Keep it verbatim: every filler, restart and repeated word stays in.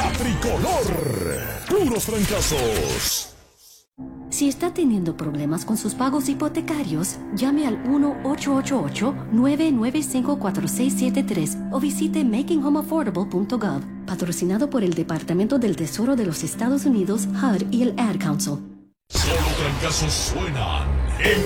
La Tricolor. Puros trancazos. Si está teniendo problemas con sus pagos hipotecarios, llame al uno ocho ocho ocho, nueve nueve cinco, cuatro seis siete tres o visite making home affordable punto gov, patrocinado por el Departamento del Tesoro de los Estados Unidos, H U D y el Ad Council. Solo trancazos suenan en